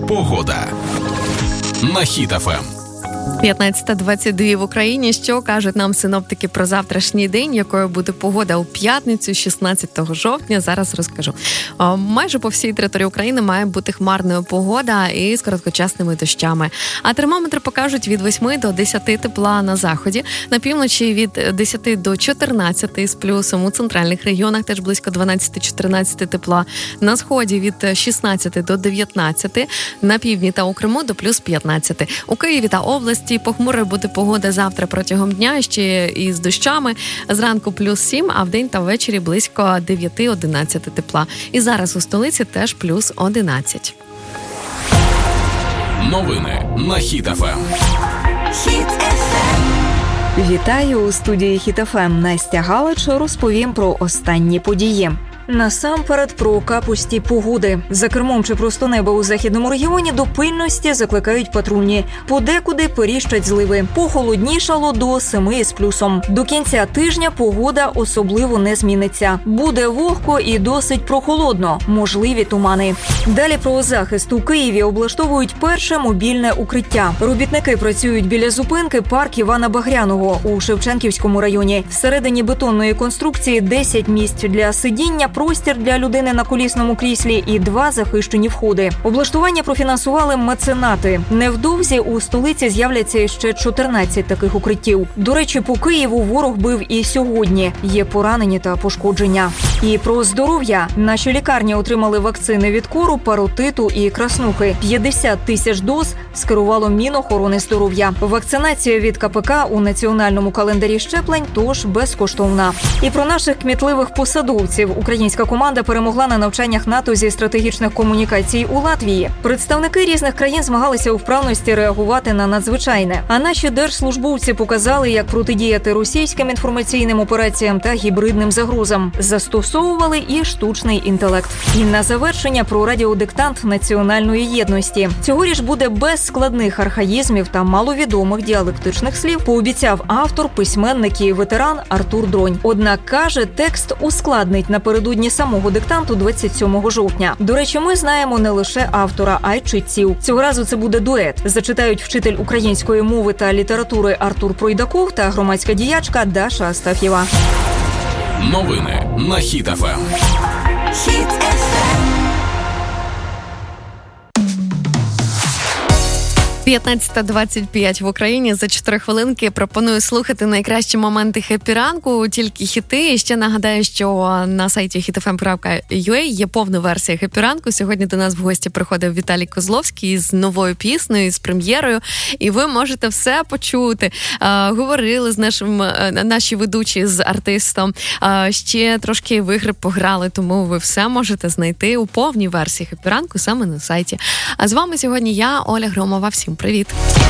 Погода на Хіт ФМ. 15:22 в Україні. Що кажуть нам синоптики про завтрашній день, якою буде погода у п'ятницю, 16 жовтня, зараз розкажу. Майже по всій території України має бути хмарною погода і з короткочасними дощами. А термометри покажуть від 8 до 10 тепла на заході, на півночі від 10 до 14 з плюсом, у центральних регіонах теж близько 12-14 тепла, на сході від 16 до 19, на півдні та у Криму до плюс 15. У Києві та області похмурою буде погода завтра протягом дня, ще і з дощами. Зранку плюс 7, а вдень та ввечері близько 9-11 тепла. І зараз у столиці теж плюс 11. Новини на Хіт ФМ. Хіт ФМ. Вітаю у студії Хіт ФМ. Настя Галич розповім про останні події. Насамперед про капусті погоди. За кермом чи просто неба у західному регіоні до пильності закликають патрульні. Подекуди періщать зливи. Похолоднішало до 7 з плюсом. До кінця тижня погода особливо не зміниться. Буде вогко і досить прохолодно. Можливі тумани. Далі про захист. У Києві облаштовують перше мобільне укриття. Робітники працюють біля зупинки парк Івана Багряного у Шевченківському районі. Всередині бетонної конструкції 10 місць для сидіння, простір для людини на колісному кріслі і 2 захищені входи. Облаштування профінансували меценати. Невдовзі у столиці з'являться ще 14 таких укриттів. До речі, по Києву ворог бив і сьогодні. Є поранені та пошкодження. І про здоров'я. Наші лікарні отримали вакцини від кору, паротиту і краснухи. 50 тисяч доз скерувало Мінохорони здоров'я. Вакцинація від КПК у національному календарі щеплень тож безкоштовна. І про наших кмітливих посадовців. Українська команда перемогла на навчаннях НАТО зі стратегічних комунікацій у Латвії. Представники різних країн змагалися у вправності реагувати на надзвичайне. А наші держслужбовці показали, як протидіяти російським інформаційним операціям та гібридним загрозам. Застосовували і штучний інтелект. І на завершення про радіодиктант національної єдності. Цьогоріч буде без складних архаїзмів та маловідомих діалектичних слів, пообіцяв автор, письменник і ветеран Артур Дронь. Однак, каже, текст ускладнить напередодні самого диктанту 27 жовтня. До речі, ми знаємо не лише автора, а й читців. Цього разу це буде дует. Зачитають вчитель української мови та літератури Артур Пройдаков та громадська діячка Даша Астаф'єва. Новини на Хіт ФМ. Хіт ФМ. 15:25 в Україні. За 4 хвилинки пропоную слухати найкращі моменти хеппі-ранку, тільки хіти. І ще нагадаю, що на сайті hitfm.ua є повна версія хеппі-ранку. Сьогодні до нас в гості приходив Віталій Козловський з новою піснею, з прем'єрою. І ви можете все почути. Говорили з наші ведучі з артистом. Ще трошки в ігри пограли, тому ви все можете знайти у повній версії хеппі-ранку саме на сайті. А з вами сьогодні я, Оля Громова. Всім привіт.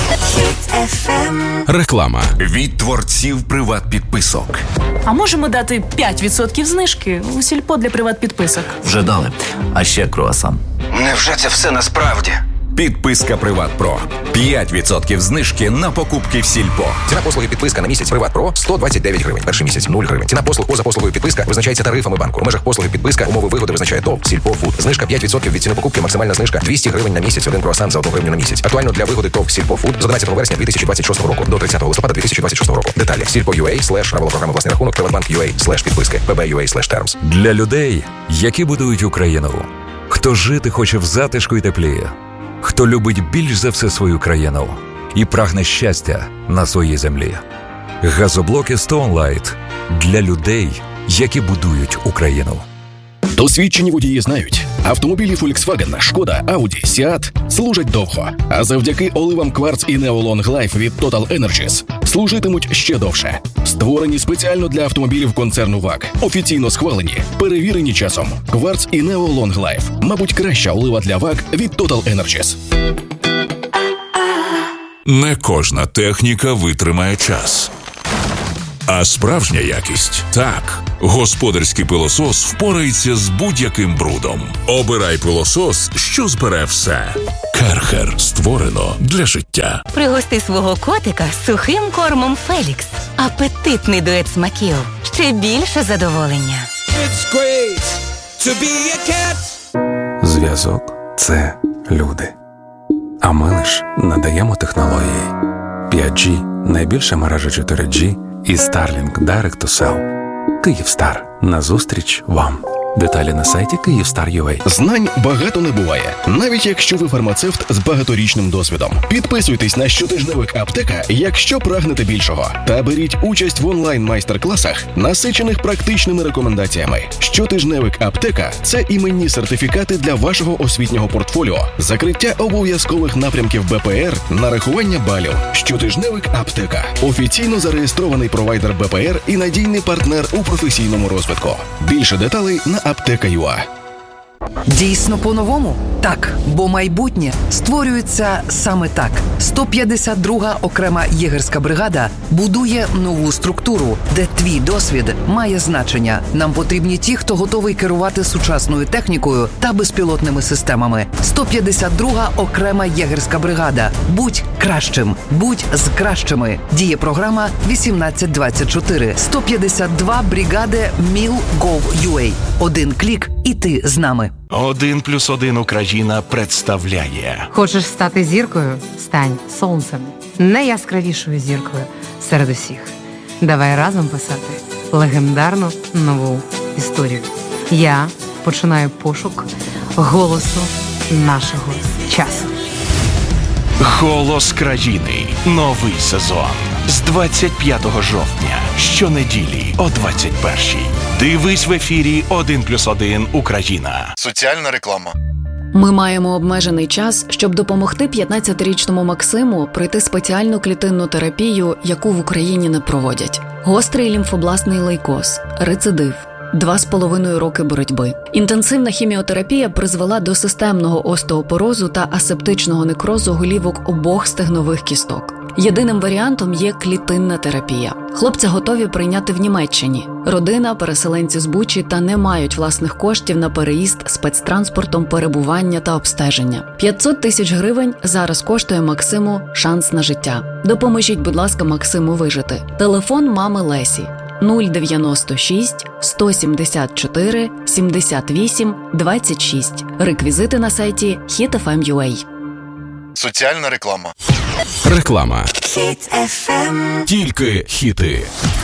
Реклама від творців приват-підписок. А можемо дати 5% знижки у сільпо для приват-підписок? Вже дали. А ще круасан. Невже це все насправді? Підписка Приват Про. 5% знижки на покупки в сільпо. Ціна послуги підписка на місяць Приват Про 129 гривень. Перший місяць 0 гривень. Ціна послуг поза послугою підписка визначається тарифами банку. У межах послуги підписка умови вигоди визначає ТОВ Сільпо Фуд. Знижка 5% від ціни покупки. Максимальна знижка 200 гривень на місяць. 1 круасан за 1 гривню на місяць. Актуально для вигоди ТОВ Сільпо Фуд з 11 вересня 2026 року до 30 листопада 2026 року. Деталі sільпо.ua/ правила програми власний рахунок, приватбанк.ua/підписки, pb.ua/terms. Для людей, які будують Україну. Хто жити хоче в затишку і теплі. Хто любить більш за все свою країну і прагне щастя на своїй землі. Газоблоки Stone Light для людей, які будують Україну. Досвідчені водії знають, автомобілі Volkswagen, Шкода, Audi, Seat служать довго, а завдяки оливам Quartz і Neo Long Life від Total Energies служитимуть ще довше. Створені спеціально для автомобілів концерну ВАГ, офіційно схвалені, перевірені часом. Quartz і Neo Long Life, мабуть, краща олива для ВАГ від Total Energies. Не кожна техніка витримає час. А справжня якість – так. Господарський пилосос впорається з будь-яким брудом. Обирай пилосос, що збере все. Керхер. Створено для життя. Пригости свого котика сухим кормом Фелікс. Апетитний дует смаків. Ще більше задоволення. Зв'язок – це люди. А ми лиш надаємо технології. 5G – найбільша мережа 4G і Starlink Direct to Cell. Київстар. Назустріч вам. Деталі на сайті Kyivstar.ua. Знань багато не буває, навіть якщо ви фармацевт з багаторічним досвідом. Підписуйтесь на щотижневик «Аптека», якщо прагнете більшого. Та беріть участь в онлайн-майстер-класах, насичених практичними рекомендаціями. Щотижневик «Аптека» – це іменні сертифікати для вашого освітнього портфоліо, закриття обов'язкових напрямків БПР, нарахування балів. Щотижневик «Аптека» – офіційно зареєстрований провайдер БПР і надійний партнер у професійному розвитку. Більше деталей на Аптека.ua. Дійсно по-новому? Так, бо майбутнє створюється саме так. 152-га окрема єгерська бригада будує нову структуру, де твій досвід має значення. Нам потрібні ті, хто готовий керувати сучасною технікою та безпілотними системами. 152-га окрема єгерська бригада. Будь кращим. Будь з кращими. Діє програма 1824. 152 бригади Mil.gov.ua. Один клік і ти з нами. 1+1 Україна представляє. Хочеш стати зіркою? Стань сонцем. Найяскравішою зіркою серед усіх. Давай разом писати легендарну нову історію. Я починаю пошук голосу нашого часу. Голос країни. Новий сезон. З 25 жовтня. Щонеділі о 21-й. Дивись в ефірі 1+1 Україна. Соціальна реклама. Ми маємо обмежений час, щоб допомогти 15-річному Максиму пройти спеціальну клітинну терапію, яку в Україні не проводять. Гострий лімфобластний лейкоз, рецидив, 2,5 роки боротьби. Інтенсивна хіміотерапія призвела до системного остеопорозу та асептичного некрозу голівок обох стегнових кісток. Єдиним варіантом є клітинна терапія. Хлопця готові прийняти в Німеччині. Родина, переселенці з Бучі та не мають власних коштів на переїзд спецтранспортом, перебування та обстеження. 500 тисяч гривень зараз коштує Максиму шанс на життя. Допоможіть, будь ласка, Максиму вижити. Телефон мами Лесі 096 174 78 26. Реквізити на сайті hitfm.ua. Соціальна реклама. Реклама. Хіт FM. Тільки хіти.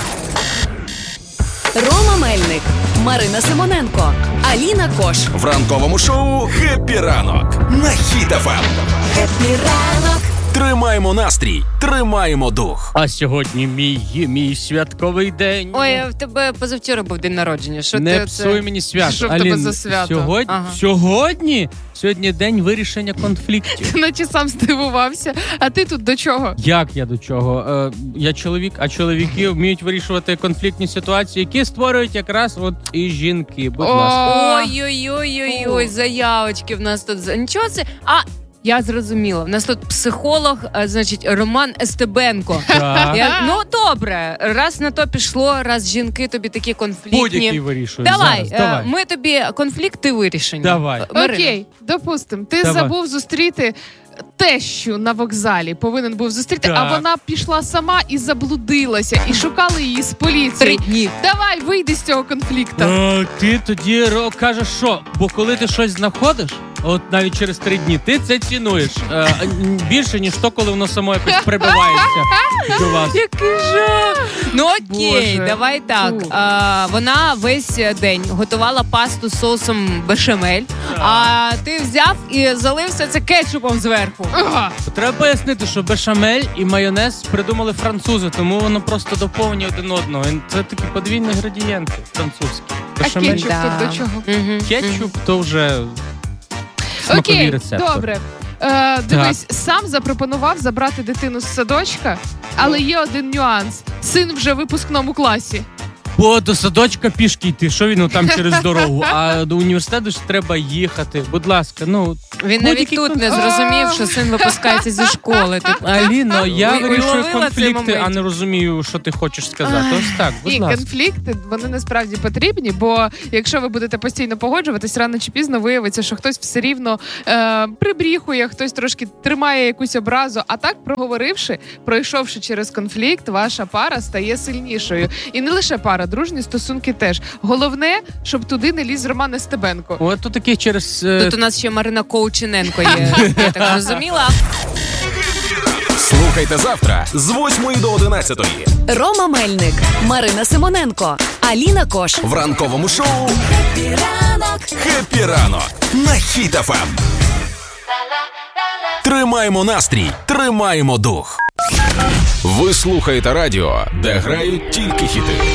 Рома Мельник, Марина Симоненко, Аліна Кош. В ранковому шоу «Хеппі ранок» на Хіт FM. Хеппі ранок. Тримаємо настрій, тримаємо дух. А сьогодні мій святковий день. Ой, в тебе позавчора був день народження. Що не ти псуй мені свято. Що в тебе за свято? Сьогодні? Сьогодні день вирішення конфліктів. Ти наче сам здивувався. А ти тут до чого? Як я до чого? Я чоловік, а чоловіки вміють вирішувати конфліктні ситуації, які створюють якраз от і жінки. Будь ласка. Ой, заявочки в нас тут. Нічого це... Я зрозуміла. У нас тут психолог, значить, Роман Естебенко. Ну, добре. Раз на то пішло, раз жінки тобі такі конфліктні. Будь-який вирішують. Давай. Ми тобі конфлікти вирішені. Давай. Окей, допустимо. Ти забув зустріти тещу на вокзалі. Повинен був зустріти, а вона пішла сама і заблудилася. І шукали її з поліції. 3 дні. Давай, вийди з цього конфлікту. Ти тоді кажеш, що? Бо коли ти щось знаходиш, от навіть через 3 дні, ти це цінуєш. Більше, ніж то, коли воно само якось прибивається до вас. Який жах! Ну окей, давай так. Вона весь день готувала пасту з соусом бешамель, а ти взяв і залився це кетчупом зверху. Треба пояснити, що бешамель і майонез придумали французи, тому воно просто доповнює один одного. Це такі подвійні градієнти французькі. Бешамель. А кетчуп тут до чого? Кетчуп то вже... Окей, добре. Дивись, сам запропонував забрати дитину з садочка, але є один нюанс. Син вже в випускному класі. Бо до садочка пішки йти, що він там через дорогу, а до університету ж треба їхати. Будь ласка, Він навіть тут не зрозумів, що син випускається зі школи. Аліно, я вирішую конфлікти, а не розумію, що ти хочеш сказати. Ось так, будь ласка. І конфлікти, вони насправді потрібні, бо якщо ви будете постійно погоджуватись, рано чи пізно виявиться, що хтось все рівно прибріхує, хтось трошки тримає якусь образу, а так, проговоривши, пройшовши через конфлікт, ваша пара стає сильнішою. І не лише пара, дружні стосунки теж. Головне, щоб туди не ліз Роман Естебенко. От тут таке через... Тут у нас ще Марина Коучененко є, я так розуміла. Слухайте завтра з 8 до 11. Рома Мельник, Марина Симоненко, Аліна Кош. В ранковому шоу Хеппі ранок. «Хеппі ранок» на Хіт ФМ. Тримаємо настрій, тримаємо дух. Ви слухаєте радіо, де грають тільки хіти.